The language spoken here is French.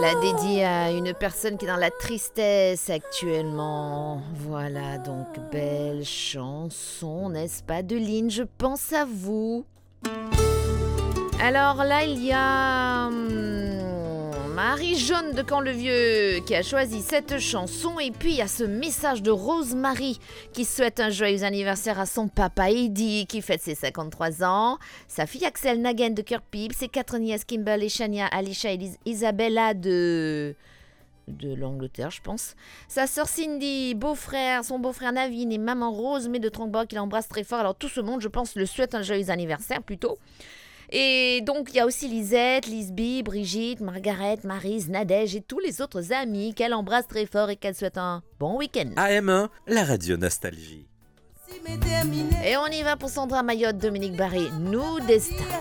la dédie à une personne qui est dans la tristesse actuellement. Voilà, donc belle chanson, n'est-ce pas, de Lynn, je pense à vous. Alors là, il y a Marie Jaune de Camp-le-Vieux qui a choisi cette chanson. Et puis il y a ce message de Rosemary qui souhaite un joyeux anniversaire à son papa Eddie qui fête ses 53 ans. Sa fille Axel Naguen de Kirkpipe, ses 4 nièces Kimberly, Shania, Alicia et Isabella de l'Angleterre, je pense. Sa sœur Cindy, son beau-frère Navin et maman Rose, mais de Troncborg, qui l'embrasse très fort. Alors tout ce monde, je pense, le souhaite un joyeux anniversaire plutôt. Et donc, il y a aussi Lisette, Lisby, Brigitte, Margaret, Maryse, Nadège et tous les autres amis qu'elle embrasse très fort et qu'elle souhaite un bon week-end. AM1, la radio nostalgie. Et on y va pour Sandra Mayotte, Dominique Barré, Nous Destin.